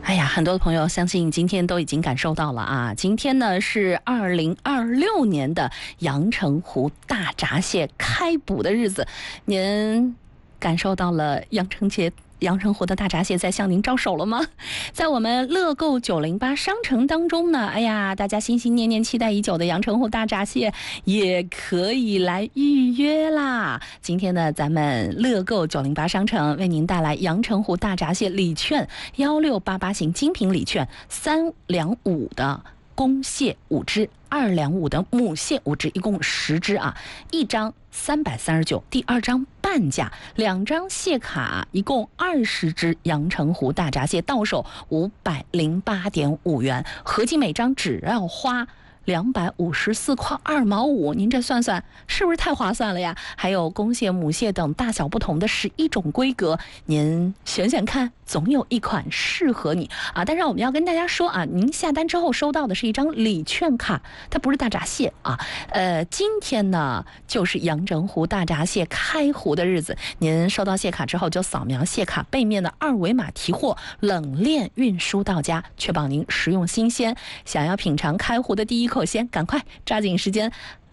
哎呀，很多的朋友相信今天都已经感受到了啊！今天呢是2026年的阳澄湖大闸蟹开捕的日子，您感受到了阳澄湖的大闸蟹在向您招手了吗？在我们乐购908商城当中呢，哎呀，大家心心念念期待已久的阳澄湖大闸蟹也可以来预约啦。今天呢，咱们乐购908商城为您带来阳澄湖大闸蟹礼券1688型精品礼券，3两5的公蟹5只，2两5的母蟹5只，一共10只啊，一张339，第二张半价，2张蟹卡，一共20只阳澄湖大闸蟹到手508.5元，合计每张只要花254块2毛5，您这算算是不是太划算了呀？还有公蟹、母蟹等大小不同的11种规格，您选选看，总有一款适合你啊！但是我们要跟大家说啊，您下单之后收到的是一张礼券卡，它不是大闸蟹啊。今天呢就是阳澄湖大闸蟹开湖的日子，您收到蟹卡之后就扫描蟹卡背面的2维码提货，冷链运输到家，确保您食用新鲜。想要品尝开湖的第一口鲜，赶快抓紧时间